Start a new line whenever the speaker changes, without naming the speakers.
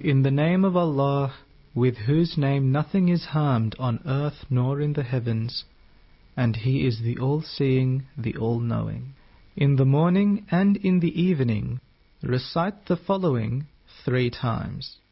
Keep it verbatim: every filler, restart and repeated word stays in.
In the name of Allah, with whose name nothing is harmed on earth nor in the heavens, and He is the all-seeing, the all-knowing. In the morning and in the evening, recite the following three times.